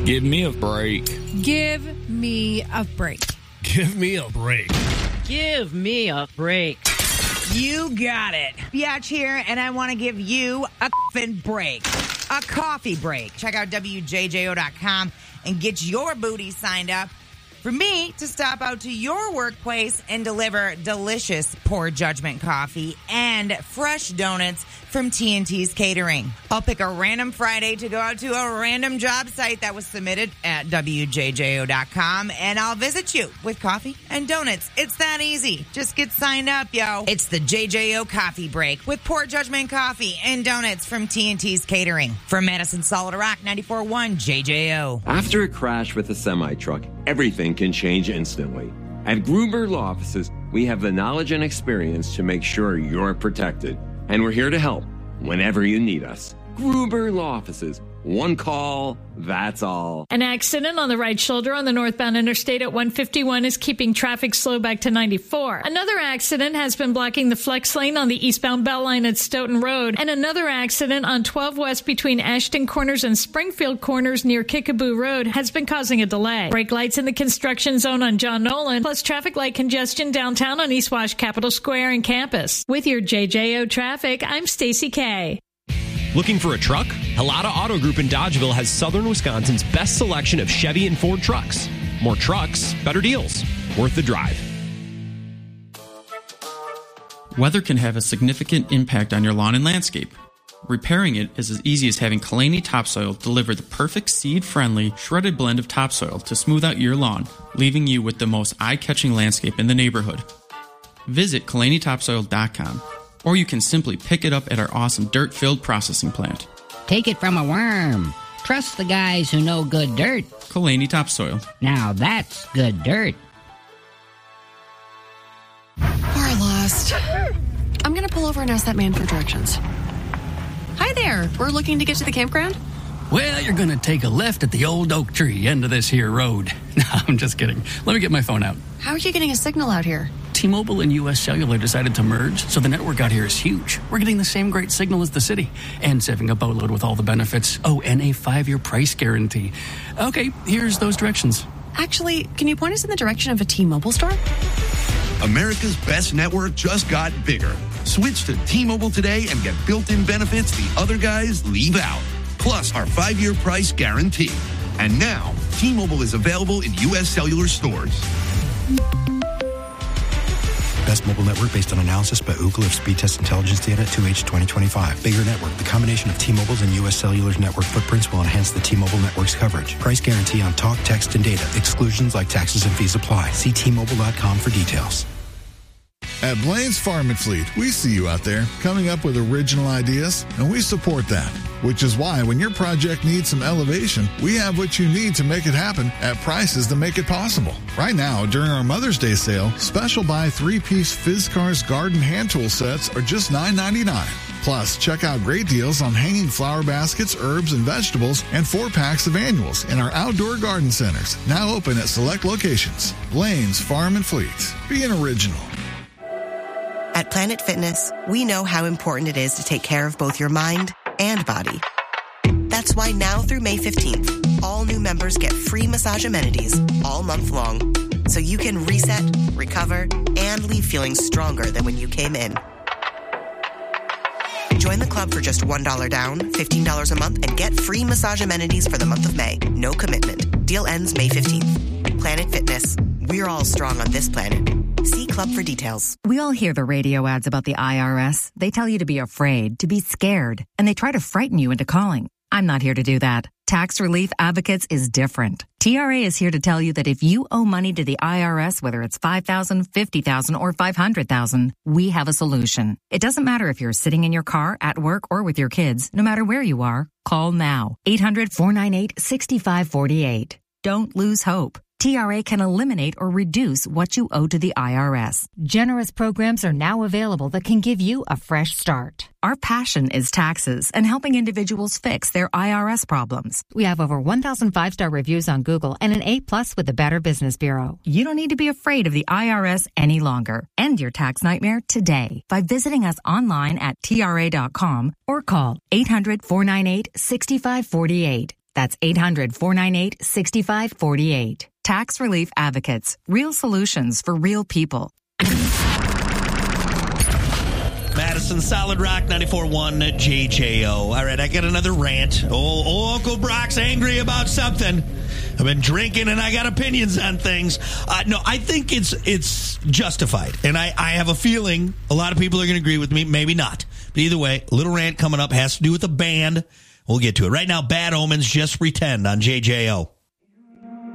Give me a break. Give me a break. Give me a break. Give me a break. You got it. Biatch here, and I want to give you a break. A coffee break. Check out WJJO.com and get your booty signed up for me to stop out to your workplace and deliver delicious Poor Judgment coffee and fresh donuts from TNT's Catering. I'll pick a random Friday to go out to a random job site that was submitted at WJJO.com, and I'll visit you with coffee and donuts. It's that easy. Just get signed up, yo. It's the JJO Coffee Break with Poor Judgment coffee and donuts from TNT's Catering. From Madison Solid Rock, 94.1 JJO. After a crash with a semi-truck, everything can change instantly. At Gruber Law Offices, we have the knowledge and experience to make sure you're protected. And we're here to help whenever you need us. Gruber Law Offices. One call, that's all. An accident on the right shoulder on the northbound interstate at 151 is keeping traffic slow back to 94. Another accident has been blocking the flex lane on the eastbound Beltline at Stoughton Road. And another accident on 12 West between Ashton Corners and Springfield Corners near Kickapoo Road has been causing a delay. Brake lights in the construction zone on John Nolan, plus traffic light congestion downtown on East Wash Capitol Square and campus. With your JJO traffic, I'm Stacy Kay. Looking for a truck? Halata Auto Group in Dodgeville has southern Wisconsin's best selection of Chevy and Ford trucks. More trucks, better deals. Worth the drive. Weather can have a significant impact on your lawn and landscape. Repairing it is as easy as having Kalani Topsoil deliver the perfect seed-friendly, shredded blend of topsoil to smooth out your lawn, leaving you with the most eye-catching landscape in the neighborhood. Visit KalaniTopsoil.com. Or you can simply pick it up at our awesome dirt-filled processing plant. Take it from a worm. Trust the guys who know good dirt. Kalani Topsoil. Now that's good dirt. We're lost. I'm going to pull over and ask that man for directions. Hi there. We're looking to get to the campground. Well, you're going to take a left at the old oak tree end of this here road. No, I'm just kidding. Let me get my phone out. How are you getting a signal out here? T-Mobile and U.S. Cellular decided to merge, so the network out here is huge. We're getting the same great signal as the city, and saving a boatload with all the benefits. Oh, and a 5-year price guarantee. Okay, here's those directions. Actually, can you point us in the direction of a T-Mobile store? America's best network just got bigger. Switch to T-Mobile today and get built-in benefits the other guys leave out. Plus our 5-year price guarantee. And now, T-Mobile is available in U.S. Cellular stores. Best mobile network based on analysis by Ookla of speed test intelligence data 2H 2025. Bigger network. The combination of T-Mobile's and U.S. Cellular's network footprints will enhance the T-Mobile network's coverage. Price guarantee on talk, text, and data. Exclusions like taxes and fees apply. See T-Mobile.com for details. At Blaine's Farm and Fleet, we see you out there coming up with original ideas, and we support that. Which is why when your project needs some elevation, we have what you need to make it happen at prices that make it possible. Right now, during our Mother's Day sale, special buy 3-piece Fizzcars garden hand tool sets are just $9.99. Plus, check out great deals on hanging flower baskets, herbs, and vegetables, and 4-packs of annuals in our outdoor garden centers, now open at select locations. Blaine's Farm and Fleet. Be an original. At Planet Fitness, we know how important it is to take care of both your mind and body. That's why now through May 15th, all new members get free massage amenities all month long, so you can reset, recover, and leave feeling stronger than when you came in. Join the club for just $1 down, $15 a month, and get free massage amenities for the month of May. No commitment. Deal ends May 15th. Planet Fitness. We're all strong on this planet. See Club for details. We all hear the radio ads about the IRS. They tell you to be afraid, to be scared, and they try to frighten you into calling. I'm not here to do that. Tax Relief Advocates is different. TRA is here to tell you that if you owe money to the IRS, whether it's $5,000, $50,000, or $500,000, we have a solution. It doesn't matter if you're sitting in your car, at work, or with your kids. No matter where you are, call now. 800-498-6548. Don't lose hope. TRA can eliminate or reduce what you owe to the IRS. Generous programs are now available that can give you a fresh start. Our passion is taxes and helping individuals fix their IRS problems. We have over 1,000 5-star reviews on Google and an A+ with the Better Business Bureau. You don't need to be afraid of the IRS any longer. End your tax nightmare today by visiting us online at TRA.com or call 800-498-6548. That's 800-498-6548. Tax Relief Advocates. Real solutions for real people. Madison, Solid Rock, 94.1 JJO. All right, I got another rant. Oh, Uncle Brock's angry about something. I've been drinking and I got opinions on things. No, I think it's justified. And I have a feeling a lot of people are going to agree with me, maybe not. But either way, little rant coming up has to do with a band. We'll get to it. Right now, Bad Omens, Just Pretend on JJO.